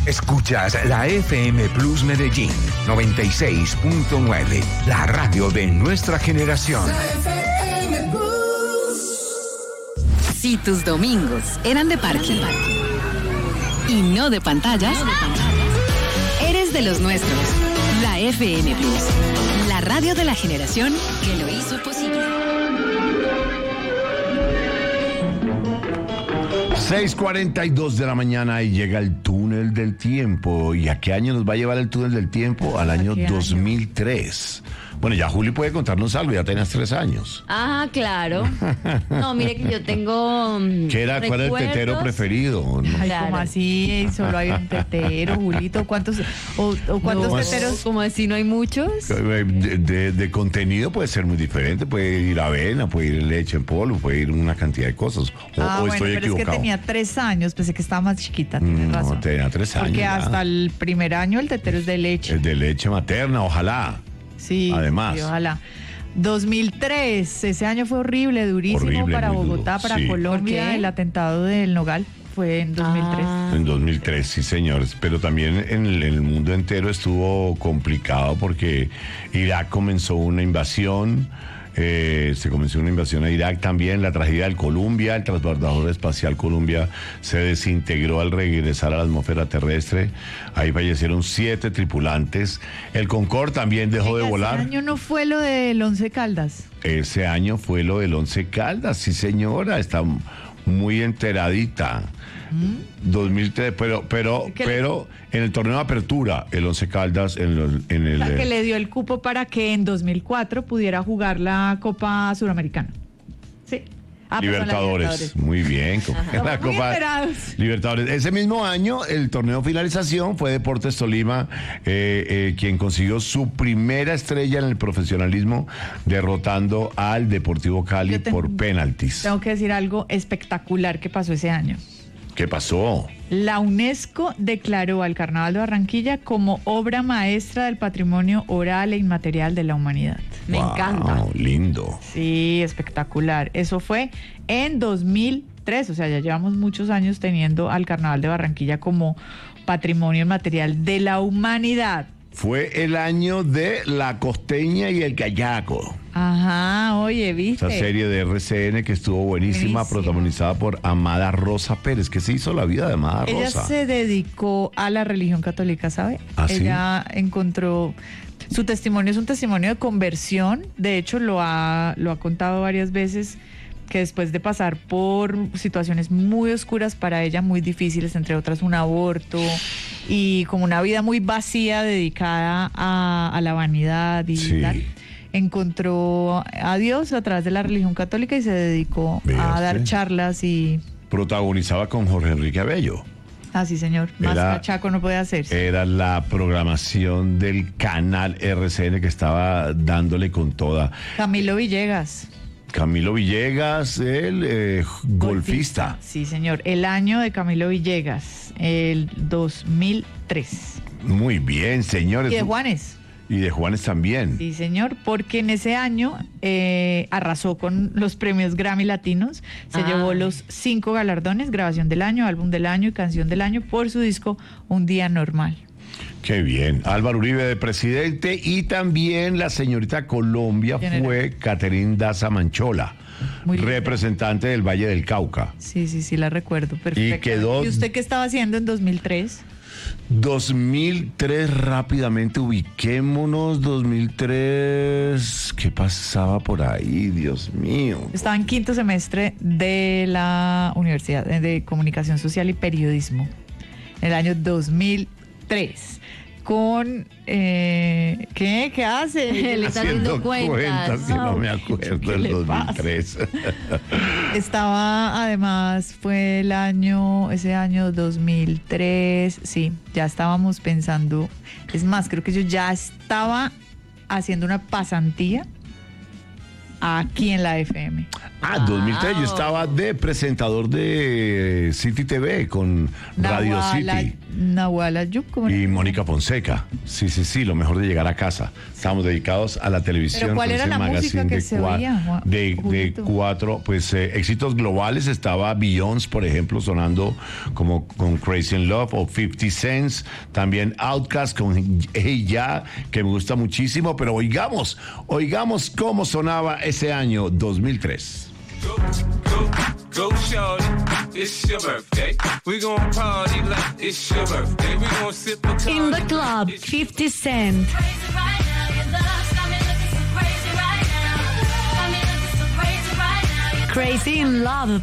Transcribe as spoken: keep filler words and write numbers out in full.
Escuchas la F M Plus Medellín noventa y seis punto nueve, la radio de nuestra generación. Si tus domingos eran de parque y no de pantallas, eres de los nuestros. La F M Plus, la radio de la generación que lo hizo posible. seis cuarenta y dos de la mañana y llega el túnel del tiempo. ¿Y a qué año nos va a llevar el túnel del tiempo? Al año dos mil tres. Bueno, ya Juli puede contarnos algo, ya tenías tres años. Ah, claro. No, mire que yo tengo. ¿Qué era, ¿Cuál era el tetero preferido? ¿No? Ay, Claro. ¿cómo así? Solo hay un tetero, Julito. ¿Cuántos, o, o cuántos No, teteros? como así no hay muchos. De, de, de contenido puede ser muy diferente. Puede ir avena, puede ir leche en polvo, puede ir una cantidad de cosas. O, Ah, o bueno, estoy pero equivocado. es que tenía tres años, pensé que estaba más chiquita, tienes No, razón. tenía tres años. Porque ya. hasta el primer año el tetero es de leche. Es de leche materna, ojalá. Sí, Además. sí, ojalá. dos mil tres, ese año fue horrible, durísimo Horrible, para muy duro, Bogotá, para sí. Colombia. ¿Por qué? El atentado del Nogal fue en dos mil tres. Ah. En dos mil tres, sí, señores. Pero también en el, en el mundo entero estuvo complicado porque Irak comenzó una invasión. Eh, se comenzó una invasión a Irak también, la tragedia del Columbia, el transbordador espacial Columbia se desintegró al regresar a la atmósfera terrestre, ahí fallecieron siete tripulantes, el Concorde también dejó de Venga, volar. Ese año no fue lo del Once Caldas. Ese año fue lo del Once Caldas, sí señora, está muy enteradita. dos mil tres, pero pero ¿Qué le- pero en el torneo de apertura, el Once Caldas en, el- en el La que eh, le dio el cupo para que en dos mil cuatro pudiera jugar la Copa Suramericana. Sí. Ah, perdón, la Libertadores. Muy bien. como- la Muy Copa enterados. Libertadores. Ese mismo año, el torneo finalización fue Deportes Tolima, eh, eh, quien consiguió su primera estrella en el profesionalismo, derrotando al Deportivo Cali Yo tengo- por penaltis. Tengo que decir algo espectacular que pasó ese año. ¿Qué pasó? La UNESCO declaró al Carnaval de Barranquilla como obra maestra del patrimonio oral e inmaterial de la humanidad. Me Wow, encanta. Lindo. Sí, espectacular. Eso fue en dos mil tres, o sea, ya llevamos muchos años teniendo al Carnaval de Barranquilla como patrimonio inmaterial de la humanidad. Fue el año de La Costeña y el Gallaco. Ajá, oye, ¿viste? Esa serie de R C N que estuvo buenísima, Buenísima. protagonizada por Amada Rosa Pérez. ¿Qué se hizo la vida de Amada Ella Rosa? se dedicó a la religión católica, ¿sabe? ¿Ah, sí? Ella encontró, su testimonio es un testimonio de conversión, de hecho lo ha, lo ha contado varias veces, que después de pasar por situaciones muy oscuras para ella, muy difíciles, entre otras un aborto y como una vida muy vacía dedicada a, a la vanidad y Sí. tal, encontró a Dios a través de la religión católica y se dedicó Vea a dar usted. charlas y... Protagonizaba con Jorge Enrique Abello. Ah, sí, señor. Más Era- cachaco no puede hacerse. Era la programación del canal R C N que estaba dándole con toda. Camilo Villegas. Camilo Villegas, el eh, golfista. Sí, señor. El año de Camilo Villegas, el dos mil tres. Muy bien, señores. Y de Juanes. Y de Juanes también. Sí, señor, porque en ese año eh, arrasó con los premios Grammy Latinos, se Ah. llevó los cinco galardones, grabación del año, álbum del año y canción del año por su disco Un Día Normal. Qué bien. Álvaro Uribe de presidente y también la señorita Colombia ¿Quién fue Caterín Daza Manchola, Muy linda. representante del Valle del Cauca. Sí, sí, sí, la recuerdo, perfecto. quedó- ¿Y usted qué estaba haciendo en dos mil tres? dos mil tres, rápidamente ubiquémonos. dos mil tres, ¿qué pasaba por ahí? Dios mío. Estaba en quinto semestre de la Universidad de Comunicación Social y Periodismo, en el año dos mil tres. Con, eh, ¿qué? ¿Qué hace? Le está haciendo cuentas. si no me ¿Qué acuerdo del le dos mil pasa? tres. Estaba, además, fue el año, ese año dos mil tres, sí, ya estábamos pensando, es más, creo que yo ya estaba haciendo una pasantía aquí en la F M. Ah, dos mil tres yo estaba de presentador de City T V con Radio Nahuala- City. Nahuala Yup, ¿cómo Y era? Mónica Fonseca. Sí, sí, sí, lo mejor de llegar a casa. Estábamos dedicados a la televisión. ¿Pero cuál con era ese la música magazine que de se cua- oía, Juan- De, de Julito? cuatro, pues eh, éxitos globales. Estaba Beyoncé, por ejemplo, sonando como con Crazy in Love o fifty Cents. También Outkast con Hey Ya, que me gusta muchísimo. Pero oigamos, oigamos cómo sonaba ese año dos mil tres. Go, go, go, shorty, it's your birthday. We gon' party like it's your birthday. We gon' sip a In the club, fifty Cent. Crazy right now, your love's got me looking so crazy right now. Got me looking so crazy right now. Crazy in Love.